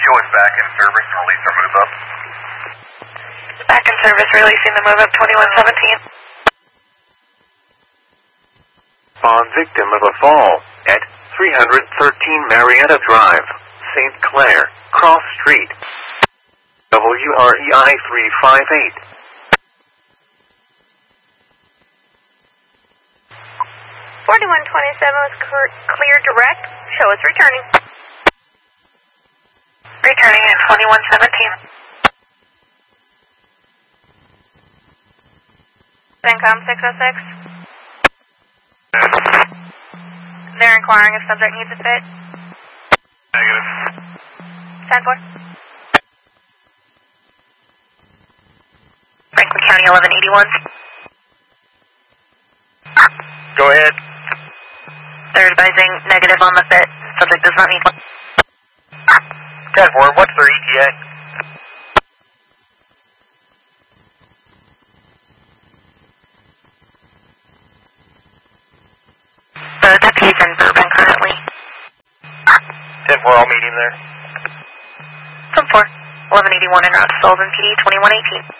Show is back in service. Release or move up. Back in service, releasing the move up 2117. On victim of a fall at 313 Marietta Drive, St. Clair, Cross Street. WREI 358. 4127 was clear direct. Show is returning. Returning at 2117. CENTCOM 606. They're inquiring if subject needs a fit. Negative. 10-4. Franklin County 1181. Go ahead. They're advising negative on the fit. Subject does not need one. 10-4, what's their ETA? The deputy's in Bourbon currently. 10-4, I'll meet him there. 10-4. 1181 en route to Sullivan PD 2118.